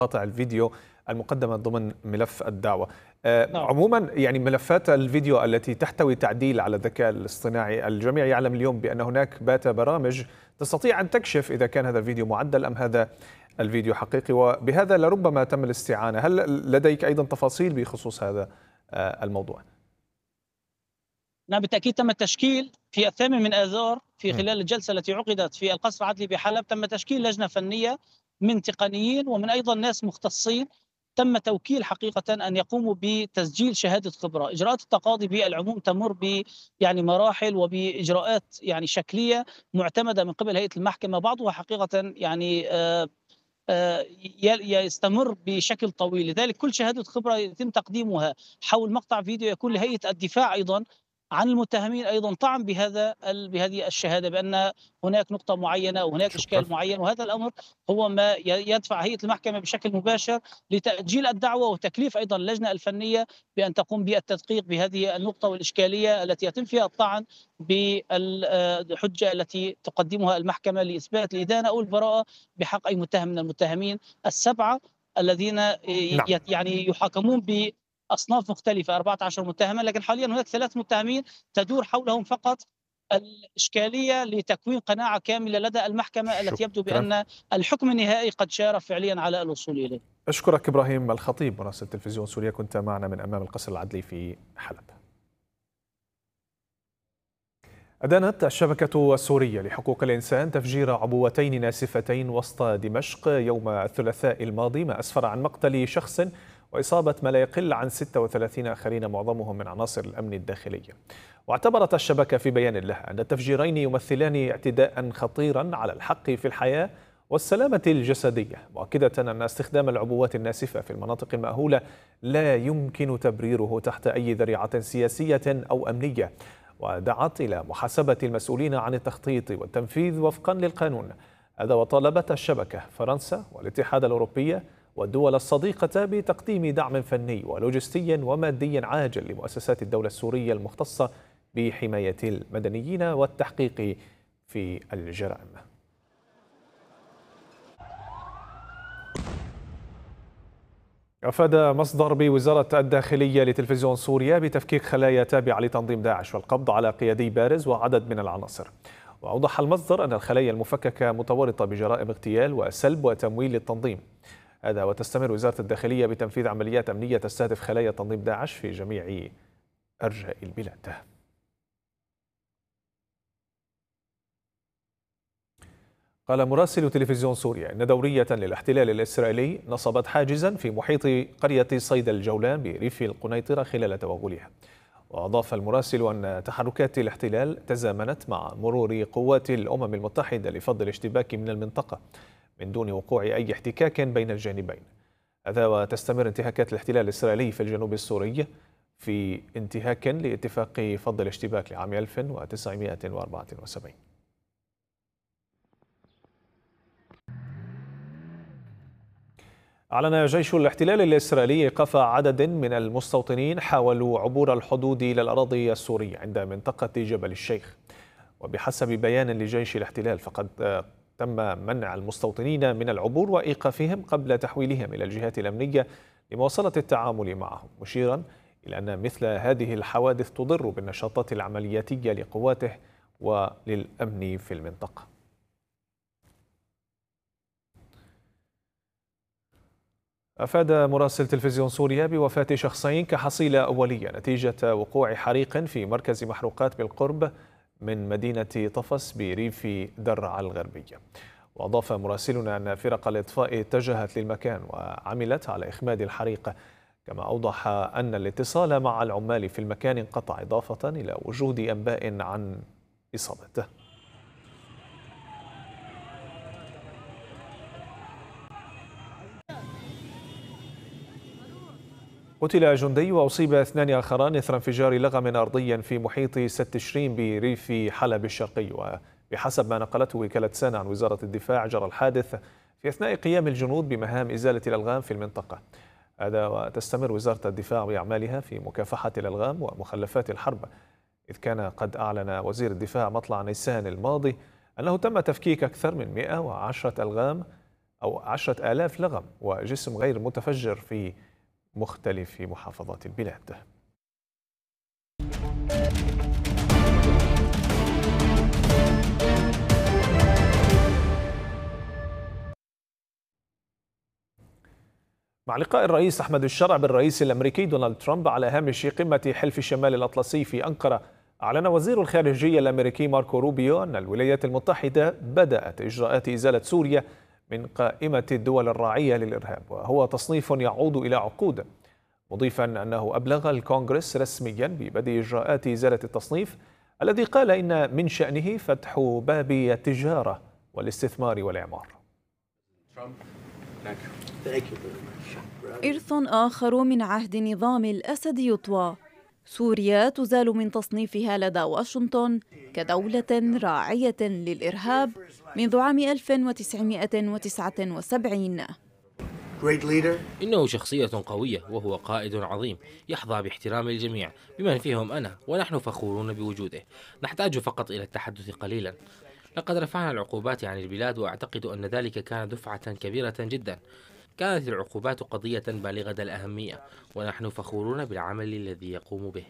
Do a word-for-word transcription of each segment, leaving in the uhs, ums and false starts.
مقاطع الفيديو المقدمة ضمن ملف الدعوة. آه، نعم. عموما يعني ملفات الفيديو التي تحتوي تعديل على الذكاء الاصطناعي، الجميع يعلم اليوم بأن هناك بات برامج تستطيع أن تكشف إذا كان هذا الفيديو معدل أم هذا الفيديو حقيقي، وبهذا لربما تم الاستعانة. هل لديك أيضا تفاصيل بخصوص هذا آه، الموضوع؟ نعم، بالتأكيد تم التشكيل في الثامن من آذار في م. خلال الجلسة التي عقدت في القصر العدلي بحلب. تم تشكيل لجنة فنية من تقنيين ومن أيضا ناس مختصين. تم توكيل حقيقة أن يقوموا بتسجيل شهادة خبرة. إجراءات التقاضي بالعموم تمر ب يعني مراحل وبإجراءات يعني شكلية معتمدة من قبل هيئة المحكمة، بعضها حقيقة يعني آه آه، يستمر بشكل طويل. لذلك كل شهادة خبرة يتم تقديمها حول مقطع فيديو يكون لهيئة الدفاع أيضا عن المتهمين أيضا طعن بهذا بهذه الشهادة بأن هناك نقطة معينة وهناك شكرا. إشكال معين، وهذا الأمر هو ما يدفع هيئة المحكمة بشكل مباشر لتأجيل الدعوة وتكليف أيضا اللجنة الفنية بأن تقوم بالتدقيق بهذه النقطة والإشكالية التي يتم فيها الطعن بالحجة التي تقدمها المحكمة لإثبات الإدانة أو البراءة بحق أي متهم من المتهمين السبعة الذين نعم. يعني يحاكمون بأصناف مختلفة، أربعة عشر متهما، لكن حاليا هناك ثلاث متهمين تدور حولهم فقط الإشكالية لتكوين قناعة كاملة لدى المحكمة التي يبدو شكرا. بأن الحكم النهائي قد شار فعليا على الوصول إليه. أشكرك إبراهيم الخطيب مراسل تلفزيون سوريا، كنت معنا من أمام القصر العدلي في حلب. أدانت الشبكة السورية لحقوق الإنسان تفجير عبوتين ناسفتين وسط دمشق يوم الثلاثاء الماضي، ما أسفر عن مقتل شخص وإصابة ما لا يقل عن ستة وثلاثين آخرين معظمهم من عناصر الأمن الداخلي. واعتبرت الشبكة في بيان لها أن التفجيرين يمثلان اعتداء خطيرا على الحق في الحياة والسلامة الجسدية، مؤكدة أن استخدام العبوات الناسفة في المناطق المأهولة لا يمكن تبريره تحت أي ذريعة سياسية أو أمنية، ودعت إلى محاسبة المسؤولين عن التخطيط والتنفيذ وفقا للقانون. هذا وطالبت الشبكة فرنسا والاتحاد الأوروبي والدول الصديقة بتقديم دعم فني ولوجستي ومادي عاجل لمؤسسات الدولة السورية المختصة بحماية المدنيين والتحقيق في الجرائم. أفاد مصدر بوزارة الداخلية لتلفزيون سوريا بتفكيك خلايا تابعة لتنظيم داعش والقبض على قيادي بارز وعدد من العناصر. وأوضح المصدر أن الخلايا المفككة متورطة بجرائم اغتيال وسلب وتمويل للتنظيم. هذا وتستمر وزارة الداخلية بتنفيذ عمليات أمنية تستهدف خلايا تنظيم داعش في جميع أرجاء البلاد. قال مراسل تلفزيون سوريا إن دورية للاحتلال الإسرائيلي نصبت حاجزا في محيط قرية صيد الجولان بريف القنيطرة خلال توغلها. وأضاف المراسل أن تحركات الاحتلال تزامنت مع مرور قوات الأمم المتحدة لفض الاشتباك من المنطقة من دون وقوع أي احتكاك بين الجانبين. هذا وتستمر انتهاكات الاحتلال الإسرائيلي في الجنوب السوري في انتهاك لاتفاق فض الاشتباك لعام ألف وتسعمائة وأربعة وسبعين. أعلن جيش الاحتلال الإسرائيلي إيقاف عدد من المستوطنين حاولوا عبور الحدود إلى الأراضي السورية عند منطقة جبل الشيخ. وبحسب بيان لجيش الاحتلال فقد تم منع المستوطنين من العبور وإيقافهم قبل تحويلهم إلى الجهات الأمنية لمواصلة التعامل معهم، مشيرا إلى أن مثل هذه الحوادث تضر بالنشاطات العملياتية لقواته وللأمن في المنطقة. أفاد مراسل تلفزيون سوريا بوفاة شخصين كحصيلة أولية نتيجة وقوع حريق في مركز محروقات بالقرب من مدينة طفس بريف درعا الغربية. وأضاف مراسلنا أن فرق الإطفاء اتجهت للمكان وعملت على إخماد الحريق، كما أوضح أن الاتصال مع العمال في المكان انقطع، إضافة إلى وجود أنباء عن إصابته. قتل جندي وأصيب اثنان آخران إثر انفجار لغم أرضي في محيط ست تشرين بريف حلب الشرقي. وبحسب ما نقلته وكالة سانا عن وزارة الدفاع جرى الحادث في أثناء قيام الجنود بمهام إزالة الألغام في المنطقة. هذا وتستمر وزارة الدفاع بأعمالها في مكافحة الألغام ومخلفات الحرب، إذ كان قد أعلن وزير الدفاع مطلع نيسان الماضي أنه تم تفكيك أكثر من مئة وعشرة ألغام أو عشرة آلاف لغم وجسم غير متفجر في مختلف محافظات البلاد. مع لقاء الرئيس أحمد الشرع بالرئيس الأمريكي دونالد ترامب على هامش قمة حلف شمال الأطلسي في أنقرة، أعلن وزير الخارجية الأمريكي ماركو روبيو أن الولايات المتحدة بدأت إجراءات إزالة سوريا من قائمة الدول الراعية للإرهاب، وهو تصنيف يعود إلى عقود، مضيفا أنه أبلغ الكونغرس رسميا ببدء إجراءات إزالة التصنيف الذي قال إن من شأنه فتح باب التجارة والاستثمار والإعمار. إرث آخر من عهد نظام الأسد يطوى. سوريا تزال من تصنيفها لدى واشنطن كدولة راعية للإرهاب منذ عام ألف وتسعمائة وتسعة وسبعين. إنه شخصية قوية وهو قائد عظيم يحظى باحترام الجميع بمن فيهم أنا، ونحن فخورون بوجوده. نحتاج فقط إلى التحدث قليلا. لقد رفعنا العقوبات عن البلاد، وأعتقد أن ذلك كان دفعة كبيرة جدا. كانت العقوبات قضية بالغة الأهمية، ونحن فخورون بالعمل الذي يقوم به.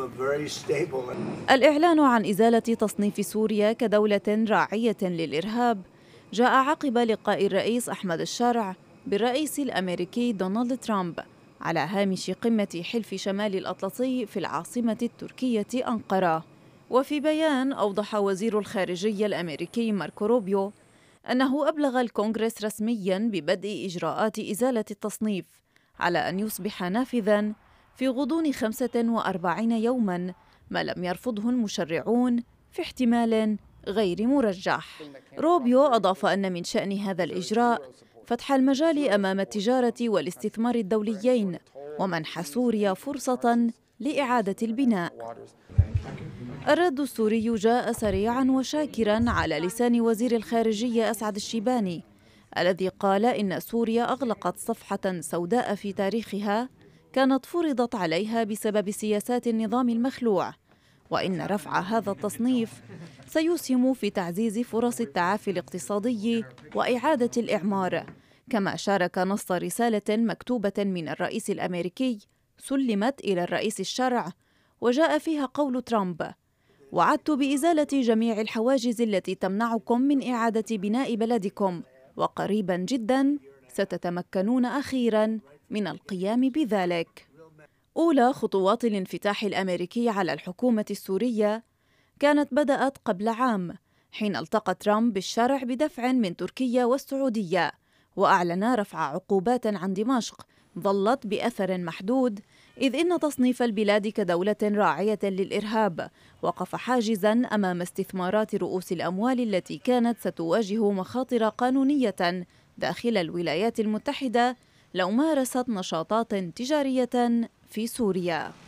الإعلان عن إزالة تصنيف سوريا كدولة راعية للإرهاب جاء عقب لقاء الرئيس أحمد الشرع بالرئيس الأمريكي دونالد ترامب على هامش قمة حلف شمال الأطلسي في العاصمة التركية أنقرة. وفي بيان أوضح وزير الخارجية الأمريكي ماركو روبيو أنه أبلغ الكونغرس رسمياً ببدء إجراءات إزالة التصنيف على أن يصبح نافذاً في غضون خمسة وأربعين يوماً، ما لم يرفضه المشرعون في احتمال غير مرجح. روبيو أضاف أن من شأن هذا الإجراء فتح المجال أمام التجارة والاستثمار الدوليين ومنح سوريا فرصة لإعادة البناء. الرد السوري جاء سريعاً وشاكراً على لسان وزير الخارجية أسعد الشيباني، الذي قال إن سوريا أغلقت صفحة سوداء في تاريخها كانت فرضت عليها بسبب سياسات النظام المخلوع، وإن رفع هذا التصنيف سيسهم في تعزيز فرص التعافي الاقتصادي وإعادة الإعمار. كما شارك نص رسالة مكتوبة من الرئيس الأمريكي سلمت إلى الرئيس الشرع، وجاء فيها قول ترامب: وعدت بإزالة جميع الحواجز التي تمنعكم من إعادة بناء بلدكم، وقريبا جدا ستتمكنون أخيرا من القيام بذلك. أولى خطوات الانفتاح الأمريكي على الحكومة السورية كانت بدأت قبل عام، حين التقى ترامب بالشرع بدفع من تركيا والسعودية، وأعلن رفع عقوبات عن دمشق ظلت بأثر محدود، إذ إن تصنيف البلاد كدولة راعية للإرهاب وقف حاجزاً أمام استثمارات رؤوس الأموال التي كانت ستواجه مخاطر قانونية داخل الولايات المتحدة لو مارست نشاطات تجارية في سوريا.